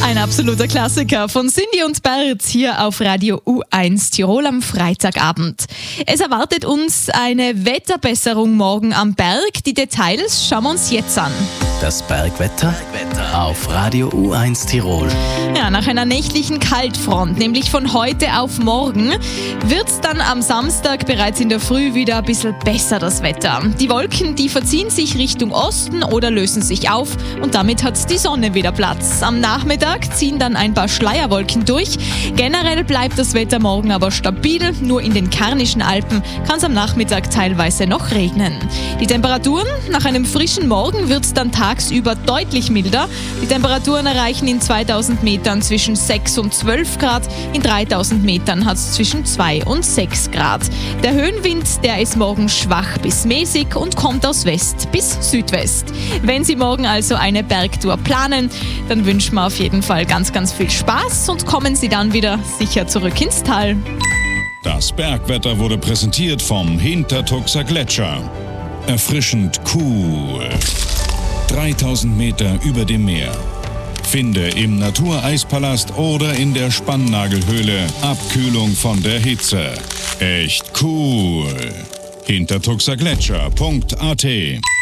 Ein absoluter Klassiker von Cindy und Bert hier auf Radio U1 Tirol am Freitagabend. Es erwartet uns eine Wetterbesserung morgen am Berg. Die Details schauen wir uns jetzt an. Das Bergwetter auf Radio U1 Tirol. Ja, nach einer nächtlichen Kaltfront, nämlich von heute auf morgen, wird es dann am Samstag bereits in der Früh wieder ein bisschen besser, das Wetter. Die Wolken, die verziehen sich Richtung Osten oder lösen sich auf und damit hat die Sonne wieder Platz. Am Nachmittag ziehen dann ein paar Schleierwolken durch. Generell bleibt das Wetter morgen aber stabil. Nur in den Karnischen Alpen kann es am Nachmittag teilweise noch regnen. Die Temperaturen nach einem frischen Morgen wird es dann tagsüber deutlich milder. Die Temperaturen erreichen in 2000 Metern zwischen 6 und 12 Grad. In 3000 Metern hat es zwischen 2 und 6 Grad. Der Höhenwind, der ist morgen schwach bis mäßig und kommt aus West bis Südwest. Wenn Sie morgen also eine Bergtour planen, dann wünschen wir auf jeden Fall ganz, ganz viel Spaß und kommen Sie dann wieder sicher zurück ins Tal. Das Bergwetter wurde präsentiert vom Hintertuxer Gletscher. Erfrischend cool. 3000 Meter über dem Meer. Finde im Natureispalast oder in der Spannnagelhöhle Abkühlung von der Hitze. Echt cool. Hintertuxergletscher.at